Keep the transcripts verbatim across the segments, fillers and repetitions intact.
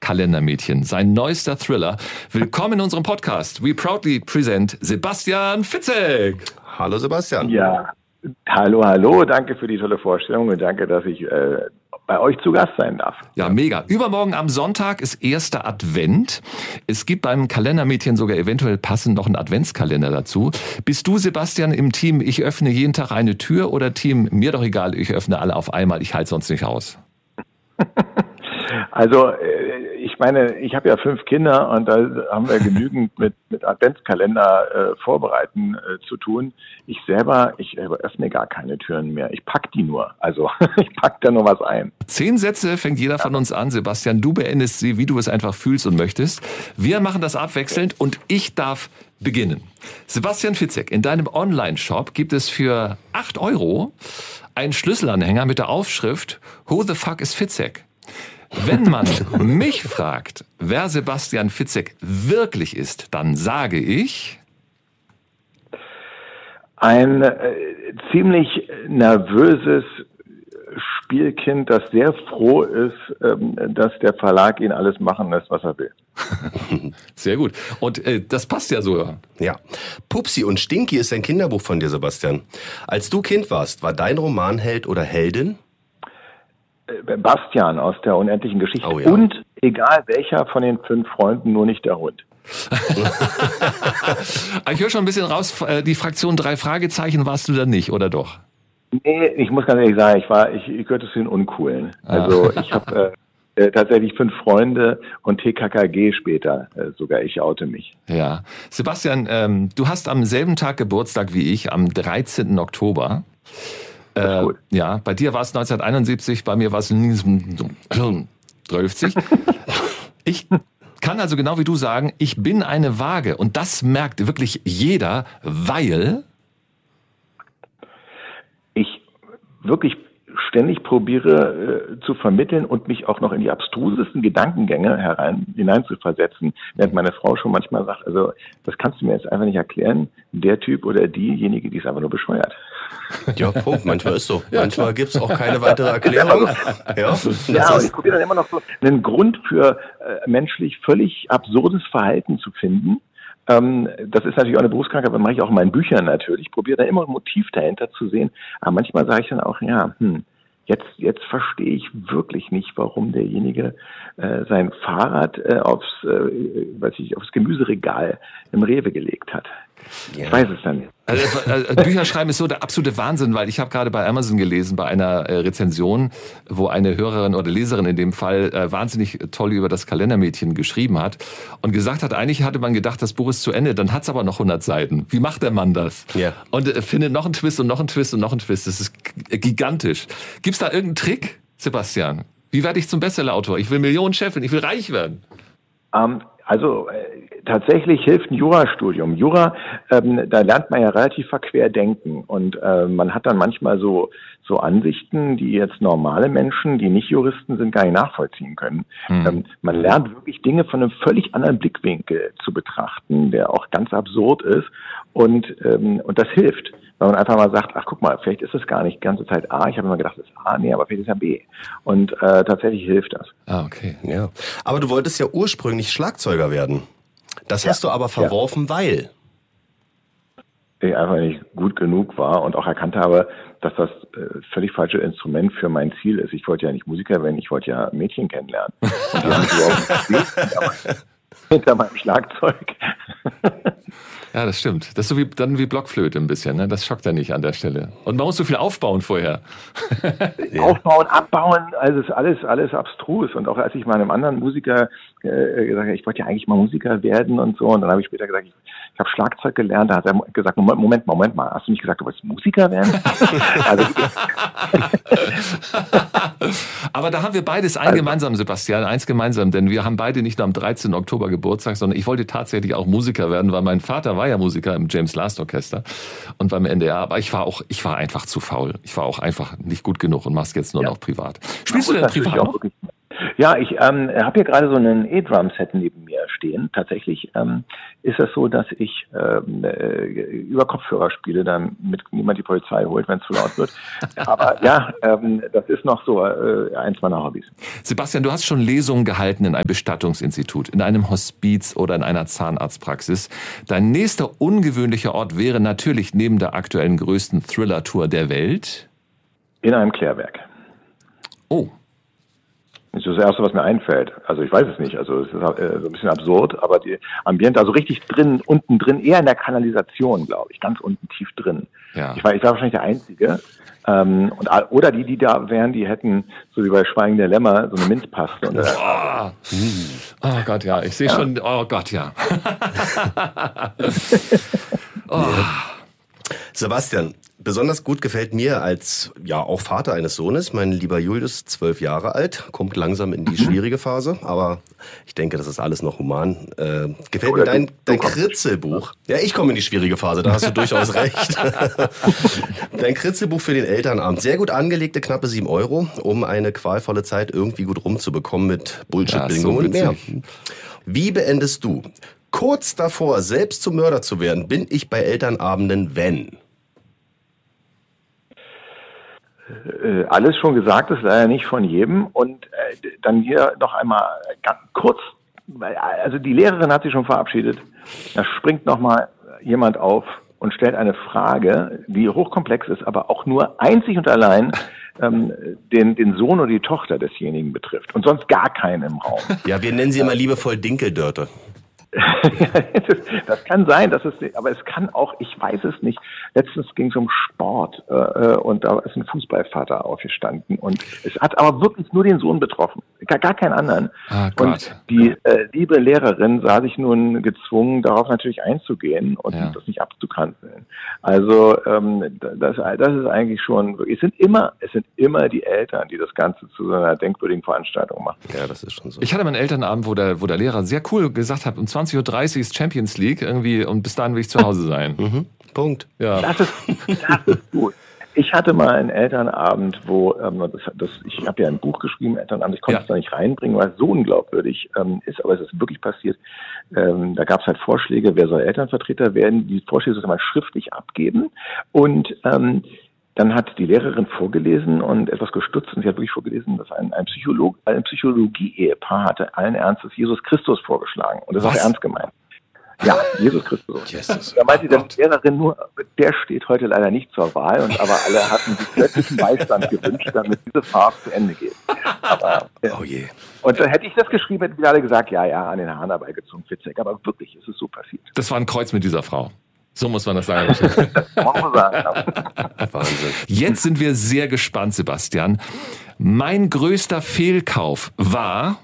Kalendermädchen, sein neuester Thriller. Willkommen in unserem Podcast. We proudly present Sebastian Fitzek. Hallo Sebastian. Ja, hallo, hallo. Danke für die tolle Vorstellung und danke, dass ich äh, bei euch zu Gast sein darf. Ja, mega. Übermorgen am Sonntag ist erster Advent. Es gibt beim Kalendermädchen sogar eventuell passend noch einen Adventskalender dazu. Bist du, Sebastian, im Team, ich öffne jeden Tag eine Tür oder Team, mir doch egal, ich öffne alle auf einmal, ich halte sonst nicht aus? Also ich meine, ich habe ja fünf Kinder und da haben wir genügend mit, mit Adventskalender äh, vorbereiten äh, zu tun. Ich selber, ich öffne gar keine Türen mehr. Ich pack die nur. Also ich pack da nur was ein. Zehn Sätze fängt jeder von uns an. Sebastian, du beendest sie, wie du es einfach fühlst und möchtest. Wir machen das abwechselnd und ich darf beginnen. Sebastian Fitzek, in deinem Online-Shop gibt es für acht Euro einen Schlüsselanhänger mit der Aufschrift Who the fuck is Fitzek? Wenn man mich fragt, wer Sebastian Fitzek wirklich ist, dann sage ich... Ein äh, ziemlich nervöses Spielkind, das sehr froh ist, ähm, dass der Verlag ihn alles machen lässt, was er will. Sehr gut. Und äh, das passt ja so. Ja. Pupsi und Stinky ist ein Kinderbuch von dir, Sebastian. Als du Kind warst, war dein Romanheld oder Heldin? Bastian aus der unendlichen Geschichte. Oh ja. Und egal welcher von den fünf Freunden, nur nicht der Hund. Ich höre schon ein bisschen raus, die Fraktion drei Fragezeichen warst du da nicht, oder doch? Nee, ich muss ganz ehrlich sagen, ich war, ich, ich gehörte zu den Uncoolen. Also ich habe äh, tatsächlich fünf Freunde und T K K G später, äh, sogar ich oute mich. Ja. Sebastian, ähm, du hast am selben Tag Geburtstag wie ich, am dreizehnten Oktober. Äh, ja, bei dir war es neunzehnhunderteinundsiebzig, bei mir war es dreißig. Ich kann also genau wie du sagen, ich bin eine Waage und das merkt wirklich jeder, weil ich wirklich ständig probiere äh, zu vermitteln und mich auch noch in die abstrusesten Gedankengänge herein, hineinzuversetzen, während meine Frau schon manchmal sagt, also das kannst du mir jetzt einfach nicht erklären, der Typ oder diejenige, die ist einfach nur bescheuert. Ja, Punkt. Manchmal ist so. Ja, manchmal gibt es auch keine weitere Erklärung. Ja, ja und ich probiere dann immer noch so einen Grund für äh, menschlich völlig absurdes Verhalten zu finden. Ähm, das ist natürlich auch eine Berufskrankheit, aber mache ich auch in meinen Büchern natürlich. Ich probiere dann immer ein Motiv dahinter zu sehen. Aber manchmal sage ich dann auch, ja, hm, jetzt jetzt verstehe ich wirklich nicht, warum derjenige äh, sein Fahrrad äh, aufs, äh, weiß ich, aufs Gemüseregal im Rewe gelegt hat. Ja. Ich weiß es dann nicht. Also, also Bücher schreiben ist so der absolute Wahnsinn, weil ich habe gerade bei Amazon gelesen, bei einer äh, Rezension, wo eine Hörerin oder Leserin in dem Fall äh, wahnsinnig toll über das Kalendermädchen geschrieben hat und gesagt hat, eigentlich hatte man gedacht, das Buch ist zu Ende, dann hat es aber noch hundert Seiten. Wie macht der Mann das? Ja. Und äh, findet noch einen Twist und noch einen Twist und noch einen Twist. Das ist g- gigantisch. Gibt's da irgendeinen Trick, Sebastian? Wie werde ich zum Bestsellerautor? Ich will Millionen scheffeln, ich will reich werden. Um Also äh, tatsächlich hilft ein Jurastudium. Jura, ähm, da lernt man ja relativ verquer denken und äh, man hat dann manchmal so so Ansichten, die jetzt normale Menschen, die nicht Juristen sind, gar nicht nachvollziehen können. Mhm. Ähm, man lernt wirklich Dinge von einem völlig anderen Blickwinkel zu betrachten, der auch ganz absurd ist und ähm, und das hilft. Weil man einfach mal sagt, ach guck mal, vielleicht ist es gar nicht die ganze Zeit A. Ich habe immer gedacht, es ist A, nee, aber vielleicht ist ja B. Und äh, tatsächlich hilft das. Ah, okay. Ja. Aber du wolltest ja ursprünglich Schlagzeuger werden. Das ja. hast du aber verworfen, ja. weil? Ich einfach nicht gut genug war und auch erkannt habe, dass das äh, völlig falsche Instrument für mein Ziel ist. Ich wollte ja nicht Musiker werden, ich wollte ja Mädchen kennenlernen. Und die haben überhaupt nicht hinter meinem Schlagzeug. Ja, das stimmt. Das ist so wie, dann wie Blockflöte ein bisschen, ne? Das schockt ja nicht an der Stelle. Und man muss so viel aufbauen vorher. Ja. Aufbauen, abbauen, also ist alles, alles abstrus. Und auch als ich mal einem anderen Musiker äh, gesagt habe, ich wollte ja eigentlich mal Musiker werden und so, und dann habe ich später gesagt, ich, ich habe Schlagzeug gelernt, da hat er gesagt, Moment, Moment, Moment mal, hast du nicht gesagt, du wolltest Musiker werden? also, Aber da haben wir beides ein gemeinsam, Sebastian, eins gemeinsam, denn wir haben beide nicht nur am dreizehnten Oktober Geburtstag, sondern ich wollte tatsächlich auch Musiker werden, weil mein Vater war ja Musiker im James Last Orchester und beim N D R, aber ich war auch, ich war einfach zu faul. Ich war auch einfach nicht gut genug und mach's jetzt nur ja. noch privat. Spielst du denn privat noch? Ja, ich ähm, habe hier gerade so einen E-Drum-Set neben mir stehen. Tatsächlich ähm, ist es so, dass ich ähm, äh, über Kopfhörer spiele, damit niemand die Polizei holt, wenn es zu laut wird. Aber ja, ähm, das ist noch so äh, eins meiner Hobbys. Sebastian, du hast schon Lesungen gehalten in einem Bestattungsinstitut, in einem Hospiz oder in einer Zahnarztpraxis. Dein nächster ungewöhnlicher Ort wäre natürlich neben der aktuellen größten Thriller-Tour der Welt? In einem Klärwerk. Oh. Das ist das Erste, was mir einfällt. Also ich weiß es nicht. Also es ist äh, so ein bisschen absurd, aber die Ambiente, also richtig drin, unten drin, eher in der Kanalisation, glaube ich, ganz unten tief drin. Ja. Ich war, ich war wahrscheinlich der Einzige. Ähm, und, oder die, die da wären, die hätten, so wie bei Schweigen der Lämmer, so eine Minzpaste. Und, äh, oh. oh Gott, ja. Ich sehe ja. schon, oh Gott, ja. oh. Sebastian, besonders gut gefällt mir als ja auch Vater eines Sohnes, mein lieber Julius, zwölf Jahre alt, kommt langsam in die schwierige Phase, aber ich denke, das ist alles noch human. Äh, gefällt mir dein, dein Kritzelbuch. Ja, ich komme in die schwierige Phase, da hast du durchaus recht. Dein Kritzelbuch für den Elternabend. Sehr gut angelegte, knappe sieben Euro, um eine qualvolle Zeit irgendwie gut rumzubekommen mit Bullshit-Bingo ja, und mehr. Wie beendest du? Kurz davor, selbst zum Mörder zu werden, bin ich bei Elternabenden, wenn... Alles schon gesagt ist leider nicht von jedem. Und äh, dann hier noch einmal ganz kurz, also die Lehrerin hat sich schon verabschiedet. Da springt noch mal jemand auf und stellt eine Frage, die hochkomplex ist, aber auch nur einzig und allein ähm, den, den Sohn oder die Tochter desjenigen betrifft. Und sonst gar keinen im Raum. Ja, wir nennen sie immer liebevoll Dinkeldörte. Das kann sein, das ist, aber es kann auch, ich weiß es nicht. Letztens ging es um Sport äh, und da ist ein Fußballvater aufgestanden und es hat aber wirklich nur den Sohn betroffen, gar, gar keinen anderen. Ah, und die äh, liebe Lehrerin sah sich nun gezwungen, darauf natürlich einzugehen und ja. das nicht abzukanzeln. Also ähm, das, das ist eigentlich schon, es sind immer, es sind immer die Eltern, die das Ganze zu so einer denkwürdigen Veranstaltung machen. Ja, das ist schon so. Ich hatte mal einen Elternabend, wo der, wo der Lehrer sehr cool gesagt hat, um zwanzig Uhr dreißig ist Champions League irgendwie und bis dahin will ich zu Hause sein. mhm. Punkt. Ja. Das ist, das ist gut. Ich hatte mal einen Elternabend, wo, ähm, das, das, ich habe ja ein Buch geschrieben, Elternabend, ich konnte ja. es da nicht reinbringen, weil es so unglaubwürdig ähm, ist, aber es ist wirklich passiert. Ähm, da gab es halt Vorschläge, wer soll Elternvertreter werden, die Vorschläge sollte man schriftlich abgeben und ähm, dann hat die Lehrerin vorgelesen und etwas gestutzt und sie hat wirklich vorgelesen, dass ein, ein, Psycholog, ein Psychologie-Ehepaar hatte allen Ernstes Jesus Christus vorgeschlagen und das ist auch ernst gemeint. Ja, Jesus Christus. Jesus. Da meinte oh die Lehrerin nur, der steht heute leider nicht zur Wahl, und aber alle hatten sich plötzlichen Beistand gewünscht, damit diese Fahrt zu Ende geht. Aber, äh, oh je. Und dann hätte ich das geschrieben, hätten die alle gesagt, ja, ja, an den Haaren herbeigezogen, Fitzek. Aber wirklich, ist es so passiert. Das war ein Kreuz mit dieser Frau. So muss man das sagen. Das muss man sagen. Wahnsinn. Jetzt sind wir sehr gespannt, Sebastian. Mein größter Fehlkauf war...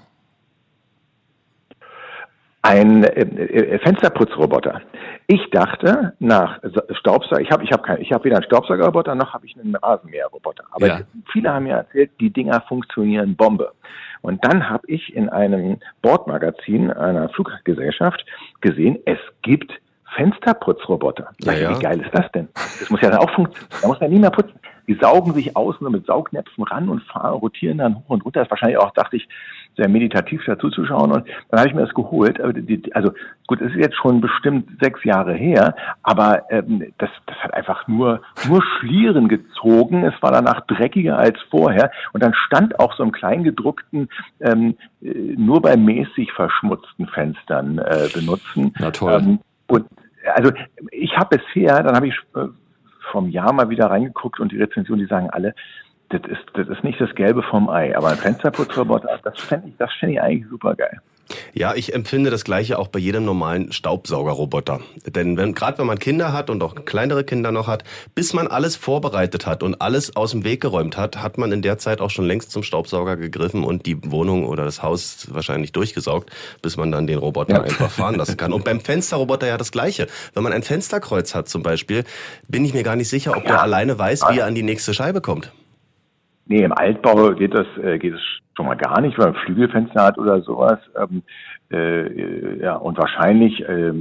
Ein äh, Fensterputzroboter. Ich dachte nach Staubsauger, ich habe ich hab kein, ich habe weder einen Staubsaugerroboter noch habe ich einen Rasenmäherroboter. Aber ja. viele haben mir erzählt, die Dinger funktionieren Bombe. Und dann habe ich in einem Bordmagazin einer Fluggesellschaft gesehen, es gibt Fensterputzroboter. Ja, ja. Wie geil ist das denn? Das muss ja dann auch funktionieren. Da muss man nie mehr putzen. Die saugen sich aus nur mit Saugnäpfen ran und fahren, rotieren dann hoch und runter. Das ist wahrscheinlich auch, dachte ich, sehr meditativ dazu zu schauen. Und dann habe ich mir das geholt. Also gut, es ist jetzt schon bestimmt sechs Jahre her, aber ähm, das, das hat einfach nur, nur Schlieren gezogen. Es war danach dreckiger als vorher. Und dann stand auch so im Kleingedruckten ähm, nur bei mäßig verschmutzten Fenstern äh, benutzen. Na toll. Ähm, und also ich habe bisher, dann habe ich äh, vom Jahr mal wieder reingeguckt und die Rezensionen, die sagen alle, das ist, das ist nicht das Gelbe vom Ei, aber ein Fensterputzroboter, das fände ich, das fände ich eigentlich super geil. Ja, ich empfinde das Gleiche auch bei jedem normalen Staubsaugerroboter. Denn wenn, gerade wenn man Kinder hat und auch kleinere Kinder noch hat, bis man alles vorbereitet hat und alles aus dem Weg geräumt hat, hat man in der Zeit auch schon längst zum Staubsauger gegriffen und die Wohnung oder das Haus wahrscheinlich durchgesaugt, bis man dann den Roboter ja. einfach fahren lassen kann. Und beim Fensterroboter ja das Gleiche. Wenn man ein Fensterkreuz hat zum Beispiel, bin ich mir gar nicht sicher, ob ja. der alleine weiß, wie er an die nächste Scheibe kommt. Nee, im Altbau geht das, äh, geht es schon mal gar nicht, weil man Flügelfenster hat oder sowas. Ähm, äh, ja, und wahrscheinlich, ähm,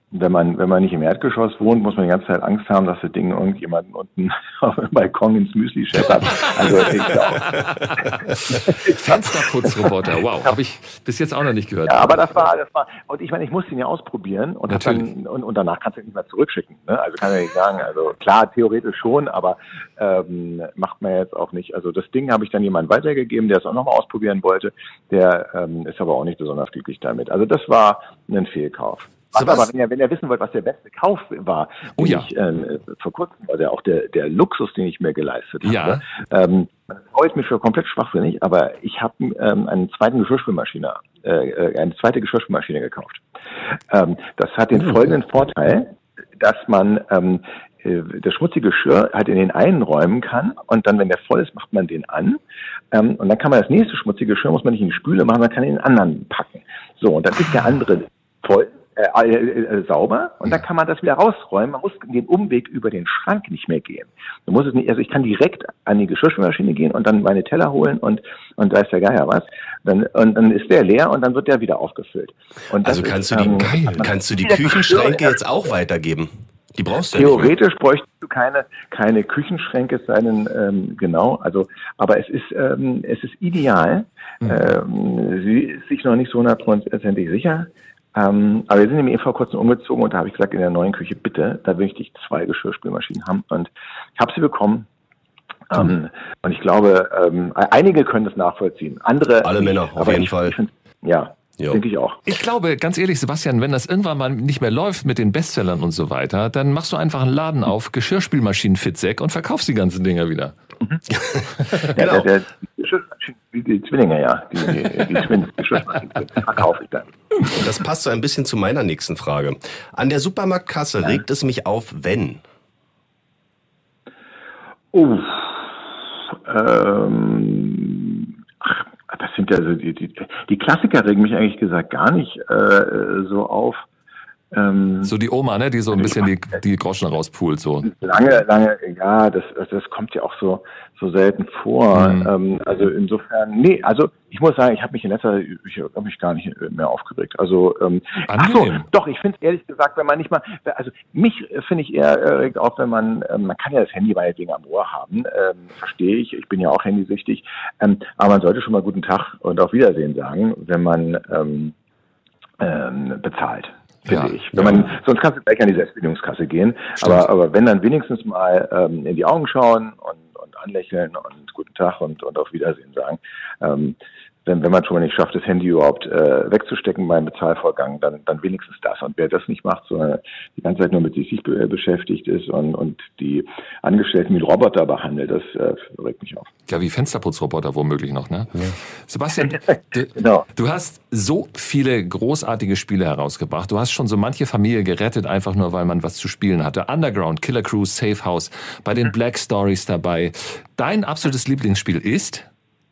wenn man, wenn man nicht im Erdgeschoss wohnt, muss man die ganze Zeit Angst haben, dass das Ding irgendjemanden unten auf dem Balkon ins Müsli scheppert. Also ich glaube. Fensterputzroboter, wow, habe ich bis jetzt auch noch nicht gehört. Ja, aber das war, das war, und ich meine, ich musste ihn ja ausprobieren und, hab dann, und, und danach kannst du ihn nicht mehr zurückschicken. Ne? Also kann ich nicht sagen, also klar, theoretisch schon, aber ähm, macht man jetzt auch nicht. Also das Ding habe ich dann jemandem weitergegeben, der es auch nochmal ausprobieren wollte, der ähm, ist aber auch nicht besonders glücklich damit. Also das war ein Fehlkauf. Ach, aber wenn ihr, wenn ihr wissen wollt, was der beste Kauf war, oh, ja. ich, äh, vor kurzem war der auch der, der Luxus, den ich mir geleistet habe. Ja. Ähm, das freut mich für komplett schwachsinnig, aber ich habe ähm, einen zweiten Geschirrspülmaschine, äh, eine zweite Geschirrspülmaschine gekauft. Ähm, das hat den folgenden Vorteil, dass man ähm, das schmutzige Geschirr halt in den einen räumen kann und dann, wenn der voll ist, macht man den an ähm, und dann kann man das nächste schmutzige Geschirr, muss man nicht in die Spüle machen, man kann in den anderen packen. So, und dann ist der andere voll. Äh, äh, äh, sauber und dann kann man das wieder rausräumen. Man muss den Umweg über den Schrank nicht mehr gehen. Man muss es nicht, also ich kann direkt an die Geschirrspülmaschine gehen und dann meine Teller holen und und da ist der Geier was. Dann und dann ist der leer und dann wird der wieder aufgefüllt. Und also kannst ist, du die ähm, geil, kannst du die Küchenschränke jetzt auch weitergeben? Die brauchst du theoretisch ja bräuchtest du keine keine Küchenschränke, es sei denn ähm, genau. Also aber es ist ähm, es ist ideal. Mhm. Ähm, sie ist sich noch nicht so hundertprozentig sicher. Ähm, aber wir sind eben vor kurzem umgezogen und da habe ich gesagt, in der neuen Küche bitte, da möchte ich zwei Geschirrspülmaschinen haben und ich habe sie bekommen. Ähm, mhm. Und ich glaube, ähm, einige können das nachvollziehen, andere alle Männer nicht, auf jeden ich, Fall. Ich find, ja, jo. Denke ich auch. Ich glaube, ganz ehrlich, Sebastian, wenn das irgendwann mal nicht mehr läuft mit den Bestsellern und so weiter, dann machst du einfach einen Laden auf, Geschirrspülmaschinen-Fitzek und verkaufst die ganzen Dinger wieder. Mhm. Genau. Ja, der, der, die, die Zwillinge, ja. Die, die, die Twins, die verkaufe ich dann. Das passt so ein bisschen zu meiner nächsten Frage. An der Supermarktkasse ja. regt es mich auf, wenn? Oh, ähm, ach, das sind ja so die, die, die Klassiker regen mich eigentlich gesagt gar nicht äh, so auf. Ähm, so die Oma, ne, die so ein bisschen die, die Groschen rauspult, so. Lange, lange, ja, das, das kommt ja auch so, so selten vor. Mhm. Ähm, also insofern, nee, also ich muss sagen, ich habe mich in letzter Zeit, ich habe mich gar nicht mehr aufgeregt. Also, ähm, ach so, doch, ich finde es ehrlich gesagt, wenn man nicht mal, also mich finde ich eher äh, regt auf, wenn man, ähm, man kann ja das Handy meinetwegen am Ohr haben, ähm, verstehe ich, ich bin ja auch handysüchtig, ähm, aber man sollte schon mal guten Tag und auf Wiedersehen sagen, wenn man ähm, ähm, bezahlt. Finde ja, ich. Wenn ja. man, sonst kannst du gleich an die Selbstbedienungskasse gehen. Aber, aber wenn dann wenigstens mal ähm, in die Augen schauen und, und anlächeln und guten Tag und, und auf Wiedersehen sagen. Ähm, wenn, wenn man schon mal nicht schafft, das Handy überhaupt äh, wegzustecken beim Bezahlvorgang, dann, dann wenigstens das. Und wer das nicht macht, sondern die ganze Zeit nur mit sich be- beschäftigt ist und, und die Angestellten wie Roboter behandelt, das äh, regt mich auf. Ja, wie Fensterputzroboter womöglich noch, ne? Ja. Sebastian, du, genau. du hast so viele großartige Spiele herausgebracht. Du hast schon so manche Familie gerettet, einfach nur, weil man was zu spielen hatte. Underground, Killer Cruise, Safe House, bei den Black Stories dabei. Dein absolutes Lieblingsspiel ist?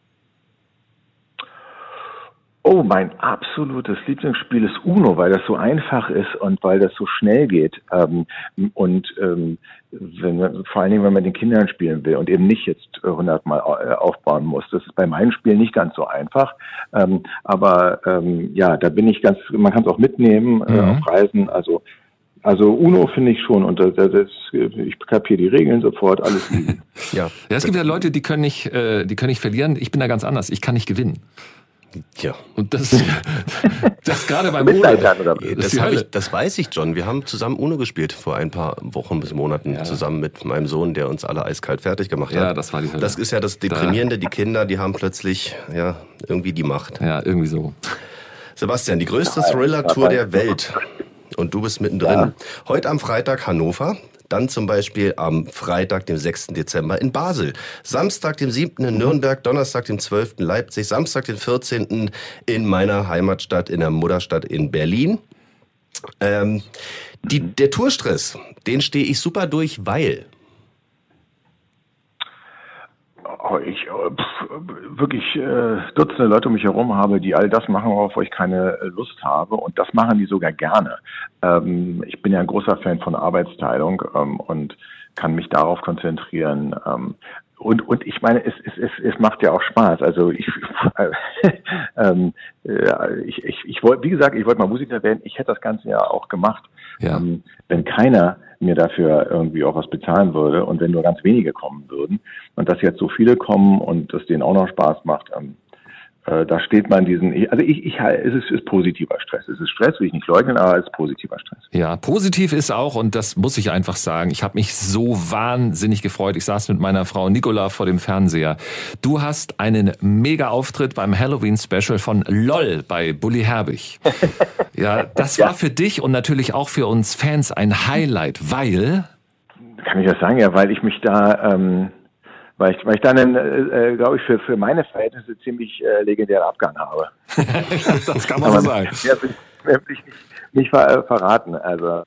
Oh, mein absolutes Lieblingsspiel ist Uno, weil das so einfach ist und weil das so schnell geht. Ähm, und ähm, wenn man, vor allen Dingen, wenn man den Kindern spielen will und eben nicht jetzt hundertmal aufbauen muss. Das ist bei meinen Spielen nicht ganz so einfach. Ähm, aber ähm, ja, da bin ich ganz, man kann es auch mitnehmen äh, mhm. auf Reisen. Also Also Uno finde ich schon und das, das, ich kapiere die Regeln sofort, alles easy. Ja. ja, es gibt ja Leute, die können nicht, äh, die können nicht verlieren. Ich bin da ganz anders. Ich kann nicht gewinnen. Ja. Und das, das gerade beim Uno. Das, ich, das weiß ich, John. Wir haben zusammen Uno gespielt vor ein paar Wochen bis Monaten, ja. zusammen mit meinem Sohn, der uns alle eiskalt fertig gemacht hat. Ja, das war die Hölle. Das ist ja das Deprimierende. Die Kinder, die haben plötzlich ja irgendwie die Macht. Ja, irgendwie so. Sebastian, die größte Thriller-Tour der Welt. Und du bist mittendrin. Ja. Heute am Freitag Hannover. Dann zum Beispiel am Freitag, dem sechsten Dezember in Basel. Samstag, dem siebten in Nürnberg. Donnerstag, dem zwölften Leipzig. Samstag, den vierzehnten in meiner Heimatstadt, in der Mutterstadt in Berlin. Ähm, die, der Tourstress, den stehe ich super durch, weil... Ich pff, wirklich äh, Dutzende Leute um mich herum habe, die all das machen, worauf ich keine Lust habe. Und das machen die sogar gerne. Ähm, ich bin ja ein großer Fan von Arbeitsteilung ähm, und kann mich darauf konzentrieren, ähm, Und, und ich meine, es, es, es, es macht ja auch Spaß. Also ich, äh, ähm, äh, ich, ich, ich wollte, wie gesagt, ich wollte mal Musiker werden. Ich hätte das Ganze ja auch gemacht, Ja. ähm, wenn keiner mir dafür irgendwie auch was bezahlen würde und wenn nur ganz wenige kommen würden. Und dass jetzt so viele kommen und das denen auch noch Spaß macht, ähm, äh, da steht man diesen, also ich, ich, es ist, ist positiver Stress. Es ist Stress, will ich nicht leugnen, aber es ist positiver Stress. Ja, positiv ist auch, und das muss ich einfach sagen, ich habe mich so wahnsinnig gefreut. Ich saß mit meiner Frau Nicola vor dem Fernseher. Du hast einen Mega-Auftritt beim Halloween-Special von LOL bei Bully Herbig. Ja, das war für dich und natürlich auch für uns Fans ein Highlight, weil... Kann ich das sagen? Ja, weil ich mich da... Ähm Weil ich, weil ich dann, äh, glaube ich, für, für meine Verhältnisse ziemlich äh, legendären Abgang habe. Das kann man so sagen. Ja, will ich nicht, nicht ver, verraten. Also.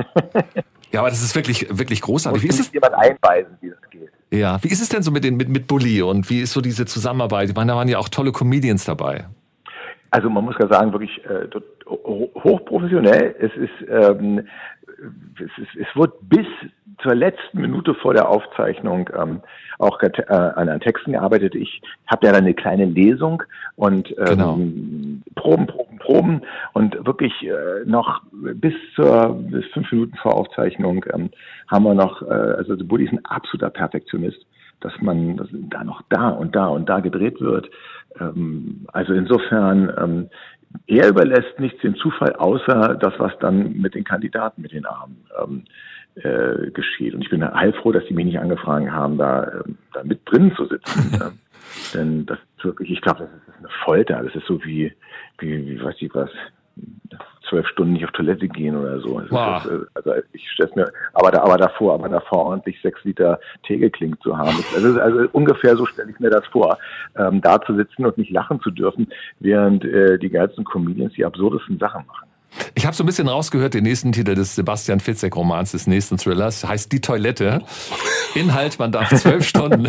Ja, aber das ist wirklich, wirklich großartig. Wie ist es? Jemand einweisen, wie das geht. Ja, wie ist es denn so mit den mit, mit Bully und wie ist so diese Zusammenarbeit? Ich meine, da waren ja auch tolle Comedians dabei. Also man muss ja sagen, wirklich äh, hochprofessionell. Es ist, ähm, es ist, es wird bis zur letzten Minute vor der Aufzeichnung ähm, auch äh, an, an Texten gearbeitet. Ich habe ja dann eine kleine Lesung und ähm, Genau. Proben, Proben, Proben und wirklich äh, noch bis zur bis fünf Minuten vor Aufzeichnung ähm, haben wir noch, äh, also Bully ist ein absoluter Perfektionist, dass man dass da noch da und da und da gedreht wird. Ähm, also insofern, ähm, er überlässt nichts dem Zufall, außer das, was dann mit den Kandidaten, mit den Armen ähm, äh, geschieht. Und ich bin heilfroh, dass die mich nicht angefragt haben, da, äh, da mit drin zu sitzen. äh, denn das ist wirklich, ich glaube, das ist eine Folter. Das ist so wie, wie, wie weiß ich was, zwölf Stunden nicht auf Toilette gehen oder so. Wow. Das, also ich stelle mir, aber da, aber davor, aber davor ordentlich sechs Liter Tee geklingt zu haben. Also, also ungefähr so stelle ich mir das vor, ähm, da zu sitzen und nicht lachen zu dürfen, während äh, die geilsten Comedians die absurdesten Sachen machen. Ich habe so ein bisschen rausgehört, den nächsten Titel des Sebastian Fitzek-Romans, des nächsten Thrillers, heißt Die Toilette. Inhalt, man darf zwölf Stunden.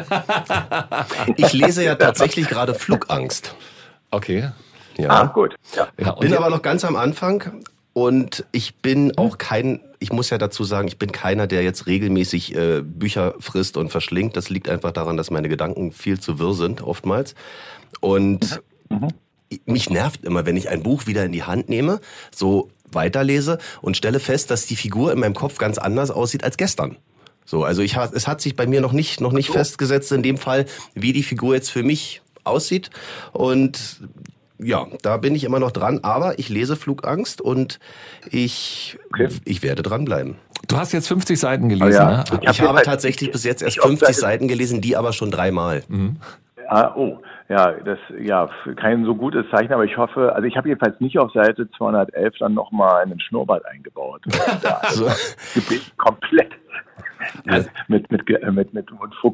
Ich lese ja tatsächlich gerade Flugangst. Okay. Ja. Ah, gut. Ja. Ja, und Bin ja, aber noch ganz am Anfang und ich bin auch kein, ich muss ja dazu sagen, ich bin keiner, der jetzt regelmäßig äh, Bücher frisst und verschlingt. Das liegt einfach daran, dass meine Gedanken viel zu wirr sind oftmals. Und mhm. mich nervt immer, wenn ich ein Buch wieder in die Hand nehme, so weiterlese und stelle fest, dass die Figur in meinem Kopf ganz anders aussieht als gestern. So, also ich es hat sich bei mir noch nicht noch nicht so festgesetzt in dem Fall, wie die Figur jetzt für mich aussieht. Und ja, da bin ich immer noch dran, aber ich lese Flugangst und ich okay. ich werde dranbleiben. Du hast jetzt fünfzig Seiten gelesen, ja. ne? Ich, ich habe tatsächlich bis jetzt erst fünfzig Seiten gelesen, die aber schon dreimal. Mhm. Ah, oh, ja, das ja kein so gutes Zeichen, aber ich hoffe, also ich habe jedenfalls nicht auf Seite zweihundertelf dann nochmal einen Schnurrbart eingebaut. Da, also komplett. Also mit mit mit mit, mit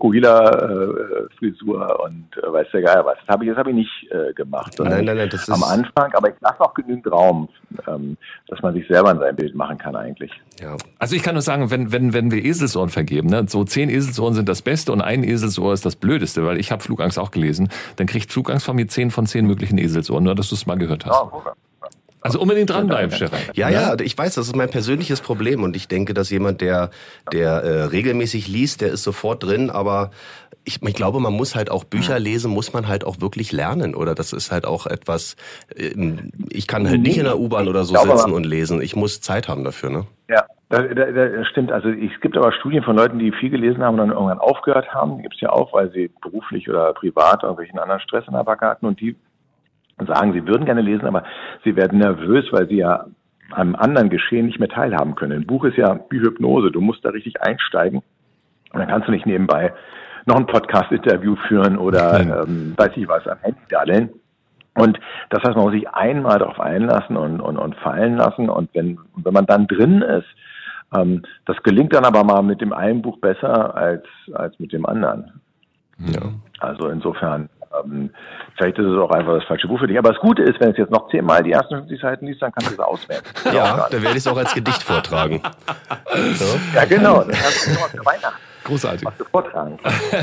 Fukuhila-Frisur äh, und äh, weiß der Geier was. Das habe ich, das habe ich nicht äh, gemacht. Nein, nein, nein, das ist am Anfang, aber ich lasse auch genügend Raum, ähm, dass man sich selber sein Bild machen kann eigentlich. Ja. Also ich kann nur sagen, wenn wenn wenn wir Eselsohren vergeben, ne, so zehn Eselsohren sind das Beste und ein Eselsohr ist das Blödeste, weil ich habe Flugangst auch gelesen, dann kriegt Flugangst von mir zehn von zehn möglichen Eselsohren, nur dass du es mal gehört hast. Ja, okay. Also unbedingt dranbleiben, Stefan. Ja, ja, ich weiß, das ist mein persönliches Problem und ich denke, dass jemand, der der äh, regelmäßig liest, der ist sofort drin, aber ich, ich glaube, man muss halt auch Bücher lesen, muss man halt auch wirklich lernen, oder das ist halt auch etwas, äh, ich kann halt nicht in der U-Bahn oder so sitzen und lesen, ich muss Zeit haben dafür, ne? Ja, das, das stimmt, also es gibt aber Studien von Leuten, die viel gelesen haben und dann irgendwann aufgehört haben, die gibt es ja auch, weil sie beruflich oder privat irgendwelchen anderen Stress in der Backe hatten und die sagen, sie würden gerne lesen, aber sie werden nervös, weil sie ja am anderen Geschehen nicht mehr teilhaben können. Ein Buch ist ja wie Hypnose, du musst da richtig einsteigen und dann kannst du nicht nebenbei noch ein Podcast-Interview führen oder ähm, weiß ich was am Handy daddeln. Und das heißt, man muss sich einmal darauf einlassen und, und, und fallen lassen und wenn, wenn man dann drin ist, ähm, das gelingt dann aber mal mit dem einen Buch besser als, als mit dem anderen. Ja. Also insofern, ähm, vielleicht ist es auch einfach das falsche Buch für dich. Aber das Gute ist, wenn es jetzt noch zehnmal die ersten fünfzig Seiten liest, dann kannst du es auswählen. Ja, dann werde ich es auch als Gedicht vortragen. So. Ja, genau. Das kannst du noch für Weihnachten. Großartig. Was du vortragen.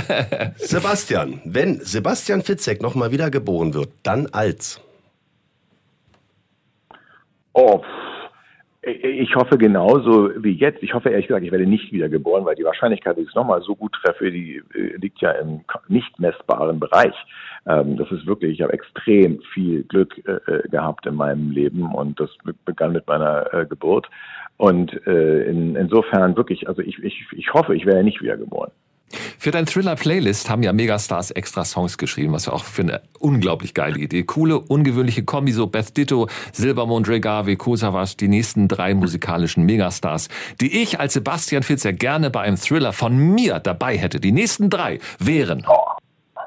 Sebastian, wenn Sebastian Fitzek nochmal wieder geboren wird, dann als? Oh, Ich hoffe genauso wie jetzt. Ich hoffe ehrlich gesagt, ich werde nicht wiedergeboren, weil die Wahrscheinlichkeit, dass ich es nochmal so gut treffe, die liegt ja im nicht messbaren Bereich. Das ist wirklich, ich habe extrem viel Glück gehabt in meinem Leben und das begann mit meiner Geburt. Und in, insofern wirklich, also ich, ich, ich hoffe, ich werde nicht wiedergeboren. Für dein Thriller-Playlist haben ja Megastars extra Songs geschrieben, was ja auch für eine unglaublich geile Idee. Coole, ungewöhnliche Kombi, so Beth Ditto, Silbermond, Regave, Kosawas, die nächsten drei musikalischen Megastars, die ich als Sebastian Fitzer gerne bei einem Thriller von mir dabei hätte. Die nächsten drei wären... Oh.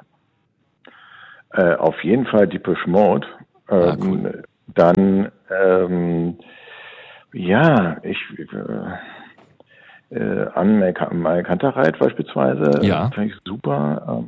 Äh, auf jeden Fall Depeche Mode. Ähm, ah, cool. Dann, ähm, ja, ich... Äh, Äh, an Mel Kantereit beispielsweise, ja. Finde ich super.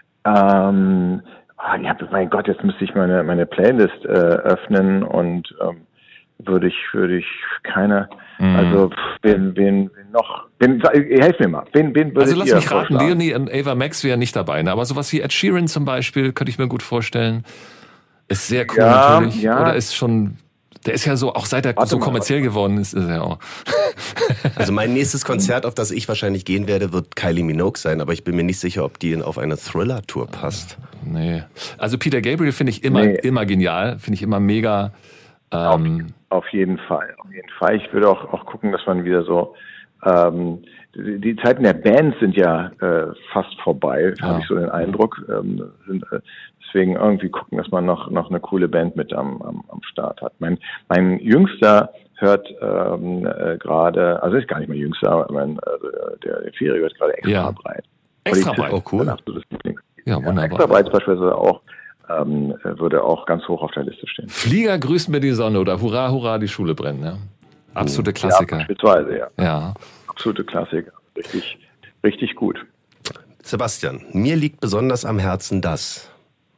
Ähm, ah, ja, mein Gott, jetzt müsste ich meine meine Playlist äh, öffnen und ähm, würde ich würde ich keine, mm. also wen, wen, wen noch, wen, helf mir mal, wen, wen würde Also lass ihr mich raten, vorschlagen? Leonie und Ava Max wären nicht dabei, ne? Aber sowas wie Ed Sheeran zum Beispiel, könnte ich mir gut vorstellen. Ist sehr cool ja, natürlich, ja. Oder ist schon... Der ist ja so, auch seit er warte so mal, kommerziell geworden ist, ist er auch. Also mein nächstes Konzert, auf das ich wahrscheinlich gehen werde, wird Kylie Minogue sein, aber ich bin mir nicht sicher, ob die auf eine Thriller-Tour passt. Nee. Also Peter Gabriel finde ich immer, nee. immer genial, finde ich immer mega. Ähm, auf, auf jeden Fall, auf jeden Fall. Ich würde auch, auch gucken, dass man wieder so, ähm, die, die Zeiten der Bands sind ja äh, fast vorbei, ja. habe ich so den Eindruck. Ähm, sind, äh, deswegen irgendwie gucken, dass man noch noch eine coole Band mit am am, am Start hat. Mein mein Jüngster hört ähm, äh, gerade, also ist gar nicht mehr Jüngster, aber mein, äh, der, der Vierjährige hört gerade extra ja. breit. Extra breit, oh cool. Ja, wunderbar. Extra breit beispielsweise auch, ähm, würde auch ganz hoch auf der Liste stehen. Flieger grüßt mir die Sonne oder Hurra, Hurra, die Schule brennt, ja. Absolute Klassiker. Ja, beispielsweise, ja. ja. Absolute Klassiker. Richtig, richtig gut. Sebastian, mir liegt besonders am Herzen das.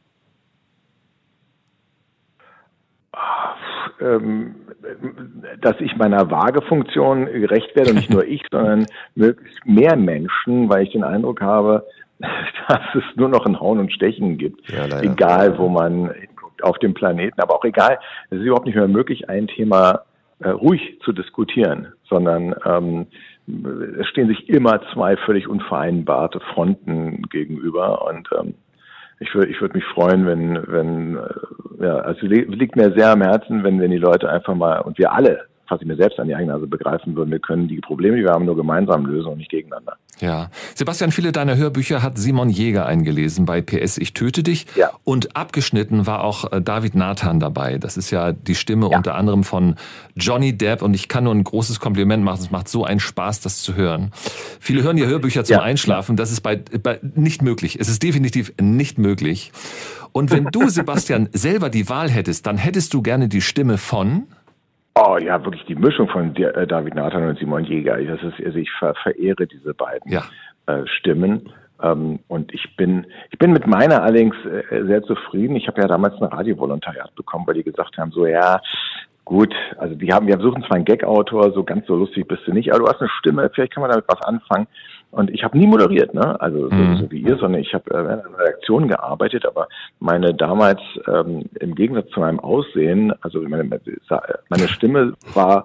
Dass ich meiner Waagefunktion gerecht werde und nicht nur ich, sondern möglichst mehr Menschen, weil ich den Eindruck habe, dass es nur noch ein Hauen und Stechen gibt, ja, egal wo man hinguckt auf dem Planeten, aber auch egal, es ist überhaupt nicht mehr möglich, ein Thema äh, ruhig zu diskutieren, sondern ähm, es stehen sich immer zwei völlig unvereinbarte Fronten gegenüber und ähm, Ich würde ich würde mich freuen, wenn, wenn ja, also liegt mir sehr am Herzen, wenn, wenn die Leute einfach mal, und wir alle, fast ich mir selbst an die eigene Nase begreifen würden, wir können die Probleme, die wir haben, nur gemeinsam lösen und nicht gegeneinander. Ja. Sebastian, viele deiner Hörbücher hat Simon Jäger eingelesen bei P S Ich töte dich. Ja. Und abgeschnitten war auch David Nathan dabei. Das ist ja die Stimme ja. unter anderem von Johnny Depp. Und ich kann nur ein großes Kompliment machen. Es macht so einen Spaß, das zu hören. Viele hören ja Hörbücher zum ja. Einschlafen. Das ist bei, bei nicht möglich. Es ist definitiv nicht möglich. Und wenn du, Sebastian, selber die Wahl hättest, dann hättest du gerne die Stimme von... Oh ja, wirklich die Mischung von David Nathan und Simon Jäger. Das ist, also ich ver- verehre diese beiden ja. äh, Stimmen. Ähm, und ich bin, ich bin mit meiner allerdings äh, sehr zufrieden. Ich habe ja damals ein Radiovolontariat bekommen, weil die gesagt haben, so ja, gut, also die haben, wir suchen zwar einen Gag-Autor, so ganz so lustig bist du nicht, aber du hast eine Stimme, vielleicht kann man damit was anfangen. Und ich habe nie moderiert, ne? Also so, mhm. so wie ihr, sondern ich habe äh, in einer Redaktion gearbeitet, aber meine damals ähm, im Gegensatz zu meinem Aussehen, also meine, meine Stimme war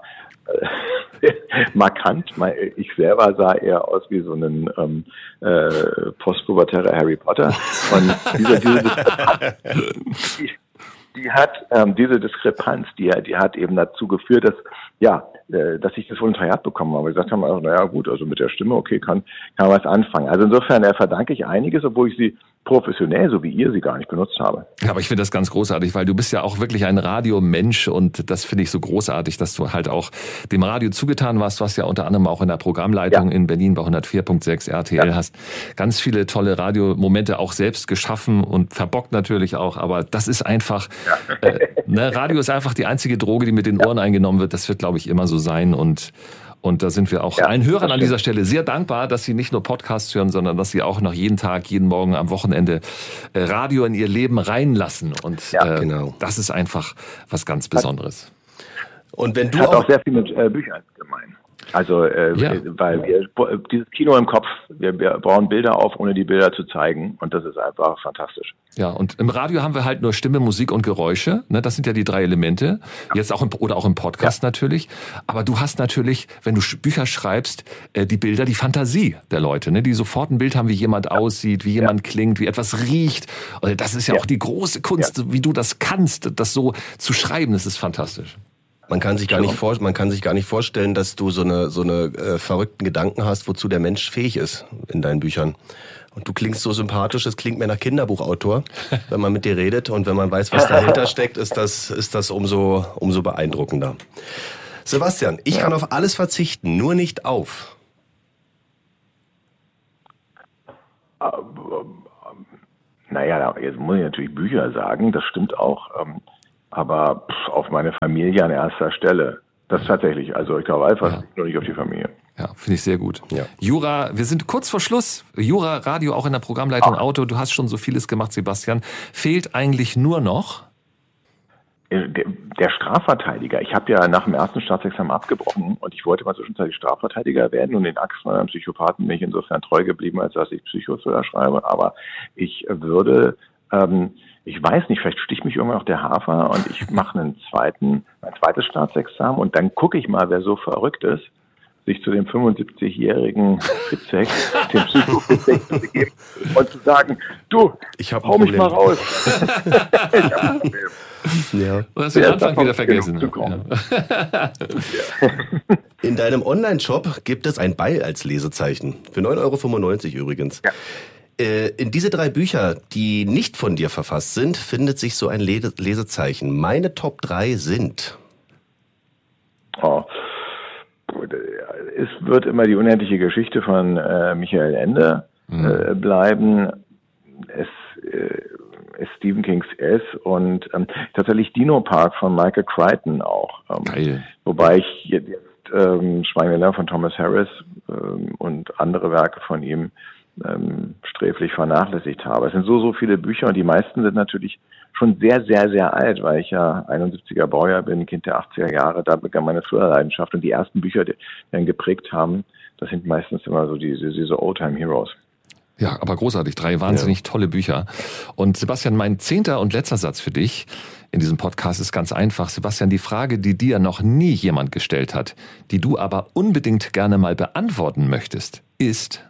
äh, markant. Ich selber sah eher aus wie so ein ähm, äh, postpubertärer Harry Potter. Und diese, diese Diskrepanz, die, die hat ähm, diese Diskrepanz, die, die hat eben dazu geführt, dass ja, dass ich das Volontariat bekommen habe. Wir gesagt haben, also, naja gut, also mit der Stimme, okay, kann, kann man was anfangen. Also insofern äh, verdanke ich einiges, obwohl ich sie professionell, so wie ihr sie gar nicht benutzt habe. Ja, aber ich finde das ganz großartig, weil du bist ja auch wirklich ein Radiomensch und das finde ich so großartig, dass du halt auch dem Radio zugetan warst, was ja unter anderem auch in der Programmleitung ja. in Berlin bei hundertvier Komma sechs R T L ja. hast. Ganz viele tolle Radiomomente auch selbst geschaffen und verbockt natürlich auch, aber das ist einfach, ja. äh, ne, Radio ist einfach die einzige Droge, die mit den Ohren ja. eingenommen wird. Das wird, glaube ich, immer so sein und Und da sind wir auch ja, allen Hörern an dieser Stelle sehr dankbar, dass sie nicht nur Podcasts hören, sondern dass sie auch noch jeden Tag, jeden Morgen am Wochenende Radio in ihr Leben reinlassen. Und ja, äh, genau. das ist einfach was ganz Besonderes. Und wenn du hat auch, auch sehr viel mit äh, Büchern gemein. Also, äh, ja. weil wir, dieses Kino im Kopf, wir, wir bauen Bilder auf, ohne die Bilder zu zeigen. Und das ist einfach fantastisch. Ja, und im Radio haben wir halt nur Stimme, Musik und Geräusche. Ne, das sind ja die drei Elemente. Jetzt auch im, oder auch im Podcast ja. natürlich. Aber du hast natürlich, wenn du Bücher schreibst, äh, die Bilder, die Fantasie der Leute, ne, die sofort ein Bild haben, wie jemand ja. aussieht, wie jemand ja. klingt, wie etwas riecht. Und das ist ja, ja auch die große Kunst, ja. wie du das kannst, das so zu schreiben. Das ist fantastisch. Man kann sich gar nicht vor, man kann sich gar nicht vorstellen, dass du so eine so eine äh, verrückten Gedanken hast, wozu der Mensch fähig ist in deinen Büchern. Und du klingst so sympathisch, es klingt mehr nach Kinderbuchautor, wenn man mit dir redet, und wenn man weiß, was dahinter steckt, ist das ist das umso umso beeindruckender. Sebastian, ich kann auf alles verzichten, nur nicht auf. Naja, jetzt muss ich natürlich Bücher sagen, das stimmt auch. Aber auf meine Familie an erster Stelle. Das tatsächlich. Also ich glaube einfach ja. nur nicht auf die Familie. Ja, finde ich sehr gut. Ja. Jura, wir sind kurz vor Schluss. Jura, Radio auch in der Programmleitung, Ach. Auto. Du hast schon so vieles gemacht, Sebastian. Fehlt eigentlich nur noch? Der, der Strafverteidiger. Ich habe ja nach dem ersten Staatsexamen abgebrochen und ich wollte mal zwischenzeitlich Strafverteidiger werden, und den Achsen einem Psychopathen bin ich insofern treu geblieben, als dass ich Psychothriller schreibe. Aber ich würde... Ähm, Ich weiß nicht, vielleicht sticht mich irgendwann noch der Hafer und ich mache einen zweiten, ein zweites Staatsexamen und dann gucke ich mal, wer so verrückt ist, sich zu dem fünfundsiebzigjährigen Fitzek, dem Psycho-Fitzek zu begeben und zu sagen, du, ich hab hau mich mal raus. Ich hab ein Problem. Ja. Du hast den Anfang wieder vergessen. Ja. In deinem Online-Shop gibt es ein Beil als Lesezeichen. Für neun Euro fünfundneunzig übrigens. Ja. In diese drei Bücher, die nicht von dir verfasst sind, findet sich so ein Lesezeichen. Meine Top drei sind... Oh. Es wird immer die unendliche Geschichte von äh, Michael Ende mhm. äh, bleiben. Es äh, ist Stephen Kings S und ähm, tatsächlich Dino Park von Michael Crichton auch. Ähm, Geil. Wobei ich jetzt ähm, Schweigende Lämmer von Thomas Harris ähm, und andere Werke von ihm ähm, sträflich vernachlässigt habe. Es sind so, so viele Bücher und die meisten sind natürlich schon sehr, sehr, sehr alt, weil ich ja einundsiebziger Baujahr bin, Kind der achtziger Jahre, da begann meine Thriller-Leidenschaft und die ersten Bücher, die dann geprägt haben, das sind meistens immer so diese, diese Oldtime-Heroes. Ja, aber großartig. Drei wahnsinnig ja. tolle Bücher. Und Sebastian, mein zehnter und letzter Satz für dich in diesem Podcast ist ganz einfach. Sebastian, die Frage, die dir noch nie jemand gestellt hat, die du aber unbedingt gerne mal beantworten möchtest, ist: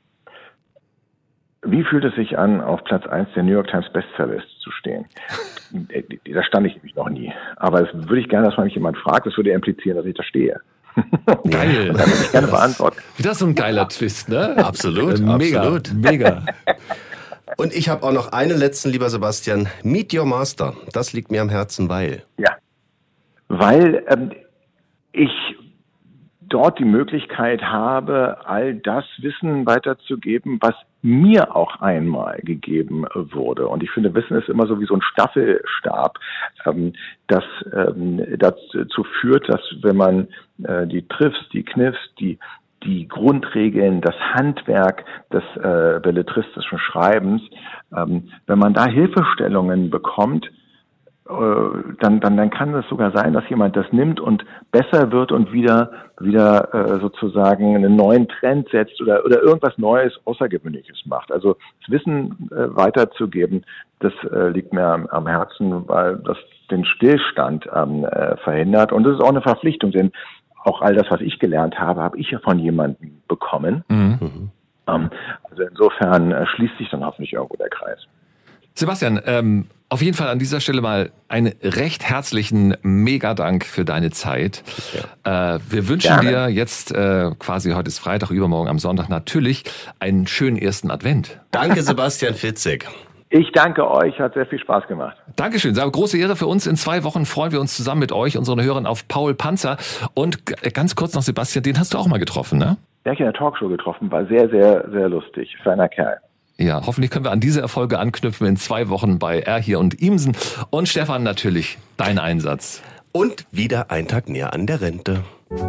Wie fühlt es sich an, auf Platz eins der New York Times Bestsellerliste zu stehen? Da stand ich nämlich noch nie. Aber das würde ich gerne, dass man mich jemand fragt. Das würde implizieren, dass ich da stehe. Geil. Das würde ich gerne beantworten. Wieder so ein geiler Twist, ne? Absolut, mega, absolut. Mega. Und ich habe auch noch einen letzten, lieber Sebastian. Meet Your Master. Das liegt mir am Herzen, weil... Ja, weil ähm, ich dort die Möglichkeit habe, all das Wissen weiterzugeben, was mir auch einmal gegeben wurde. Und ich finde, Wissen ist immer so wie so ein Staffelstab, ähm, das ähm, dazu führt, dass wenn man äh, die Triffs, die Kniffs, die die Grundregeln, das Handwerk des äh, belletristischen Schreibens, ähm, wenn man da Hilfestellungen bekommt, Dann, dann, dann kann es sogar sein, dass jemand das nimmt und besser wird und wieder, wieder äh, sozusagen einen neuen Trend setzt oder, oder irgendwas Neues, Außergewöhnliches macht. Also das Wissen äh, weiterzugeben, das äh, liegt mir am, am Herzen, weil das den Stillstand ähm, äh, verhindert. Und das ist auch eine Verpflichtung, denn auch all das, was ich gelernt habe, habe ich ja von jemandem bekommen. Mhm. Ähm, also insofern äh, schließt sich dann hoffentlich irgendwo der Kreis. Sebastian, ähm, auf jeden Fall an dieser Stelle mal einen recht herzlichen Mega-Dank für deine Zeit. Ja. Äh, wir wünschen Gerne. dir jetzt äh, quasi, heute ist Freitag, übermorgen am Sonntag natürlich einen schönen ersten Advent. Danke, Sebastian Fitzek. Ich danke euch, hat sehr viel Spaß gemacht. Dankeschön, eine große Ehre für uns. In zwei Wochen freuen wir uns zusammen mit euch, unseren Hörern, auf Paul Panzer. Und g- ganz kurz noch, Sebastian, den hast du auch mal getroffen, ne? Der habe ich in der Talkshow getroffen, war sehr, sehr, sehr lustig. Feiner Kerl. Ja, hoffentlich können wir an diese Erfolge anknüpfen in zwei Wochen bei Er hier und Imsen. Und Stefan, natürlich dein Einsatz. Und wieder ein Tag näher an der Rente.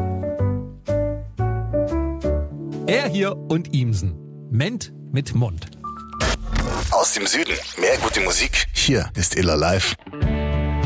Er hier und Imsen. Ment mit Mund. Aus dem Süden. Mehr gute Musik. Hier ist Iller Live.